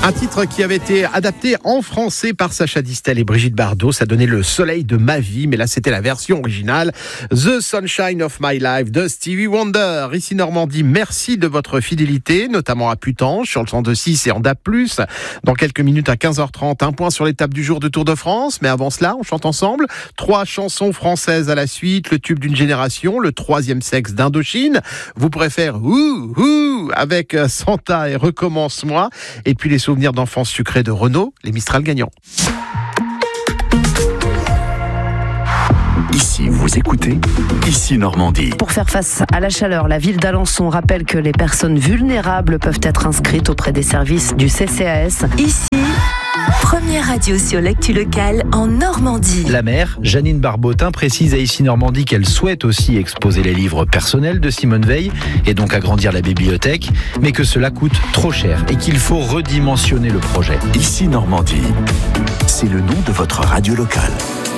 Un titre qui avait été adapté en français par Sacha Distel et Brigitte Bardot. Ça donnait Le soleil de ma vie, mais là c'était la version originale. The Sunshine of My Life de Stevie Wonder. Ici Normandie, merci de votre fidélité, notamment à Putange, sur le 102.6 et en DAB+. Dans quelques minutes à 15h30, un point sur l'étape du jour de Tour de France. Mais avant cela, on chante ensemble 3 chansons françaises à la suite. Le tube d'une génération, le 3e sexe d'Indochine. Vous pourrez faire ouh ouh avec Santa et Recommence-moi. Et puis les souvenirs d'enfance sucrée de Renaud, les Mistral gagnants. Ici, vous écoutez, ici Normandie. Pour faire face à la chaleur, la ville d'Alençon rappelle que les personnes vulnérables peuvent être inscrites auprès des services du CCAS. Ici, première radio sur l'actu locale en Normandie. La maire, Janine Barbotin, précise à Ici Normandie qu'elle souhaite aussi exposer les livres personnels de Simone Veil et donc agrandir la bibliothèque, mais que cela coûte trop cher et qu'il faut redimensionner le projet. Ici Normandie, c'est le nom de votre radio locale.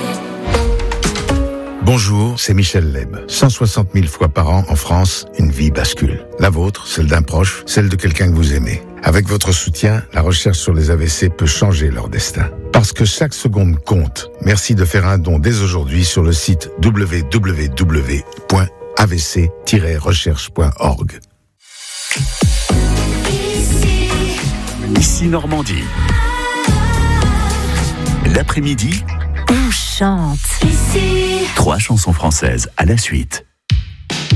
Bonjour, c'est Michel Leb. 160 000 fois par an en France, une vie bascule. La vôtre, celle d'un proche, celle de quelqu'un que vous aimez. Avec votre soutien, la recherche sur les AVC peut changer leur destin. Parce que chaque seconde compte. Merci de faire un don dès aujourd'hui sur le site www.avc-recherche.org. Ici Normandie. L'après-midi, On chante. Ici. 3 chansons françaises à la suite.